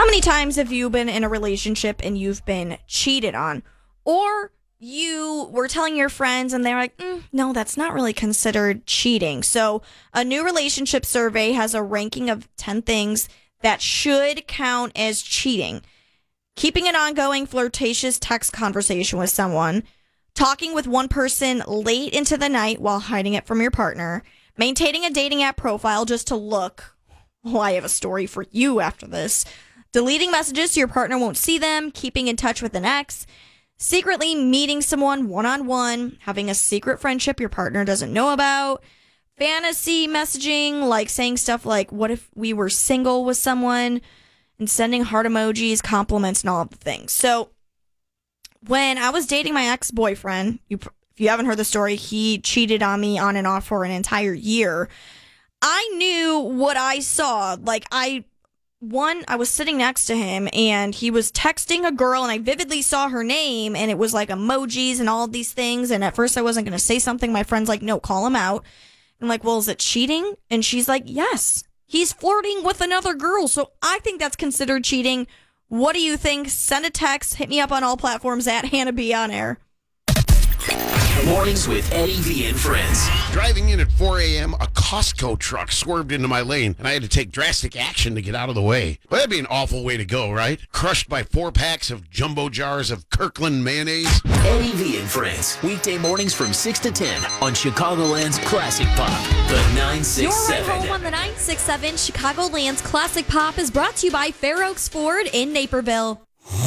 How many times have you been in a relationship and you've been cheated on? Or you were telling your friends and they're like, no, that's not really considered cheating. So a new relationship survey has a ranking of 10 things that should count as cheating. Keeping an ongoing flirtatious text conversation with someone, talking with one person late into the night while hiding it from your partner, maintaining a dating app profile just to look, I have a story for you after this, deleting messages so your partner won't see them, keeping in touch with an ex, secretly meeting someone one-on-one, having a secret friendship your partner doesn't know about, fantasy messaging, like saying stuff like, what if we were single with someone, and sending heart emojis, compliments, and all of the things. So when I was dating my ex-boyfriend, if you haven't heard the story, he cheated on me on and off for an entire year. I knew what I saw. Like, I was sitting next to him and he was texting a girl and I vividly saw her name and it was like emojis and all of these things. And at first I wasn't going to say something. My friend's like, no, call him out. I'm like, well, is it cheating? And she's like, yes, he's flirting with another girl. So I think that's considered cheating. What do you think? Send a text. Hit me up on all platforms at Hannah B on air. Mornings with Eddie V and friends. Driving in at 4 a.m., a Costco truck swerved into my lane, and I had to take drastic action to get out of the way. Well, that'd be an awful way to go, right? Crushed by 4 packs of jumbo jars of Kirkland mayonnaise. Eddie V and friends. Weekday mornings from 6 to 10 on Chicagoland's Classic Pop, the 967. Your ride home on the 967 Chicagoland's Classic Pop is brought to you by Fair Oaks Ford in Naperville.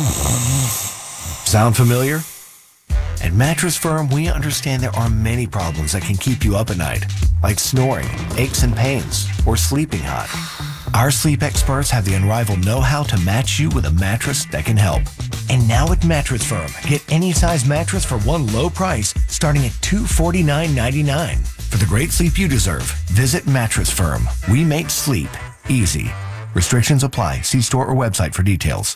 Sound familiar? At Mattress Firm, we understand there are many problems that can keep you up at night, like snoring, aches and pains, or sleeping hot. Our sleep experts have the unrivaled know-how to match you with a mattress that can help. And now at Mattress Firm, get any size mattress for one low price starting at $249.99. For the great sleep you deserve, visit Mattress Firm. We make sleep easy. Restrictions apply. See store or website for details.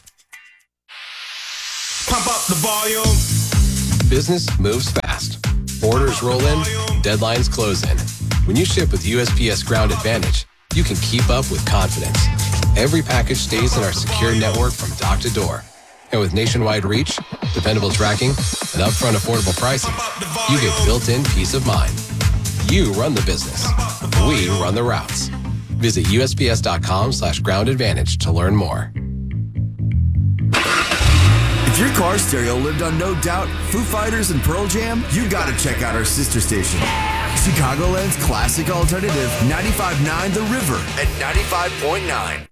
Pump up the volume. Business moves fast. Orders roll in, deadlines close in. When you ship with USPS Ground Advantage, you can keep up with confidence. Every package stays in our secure network from dock to door. And with nationwide reach, dependable tracking, and upfront affordable pricing, you get built-in peace of mind. You run the business. We run the routes. Visit USPS.com/Ground Advantage to learn more. If your car stereo lived on No Doubt, Foo Fighters, and Pearl Jam, you gotta check out our sister station. Chicagoland's classic alternative, 95.9 The River at 95.9.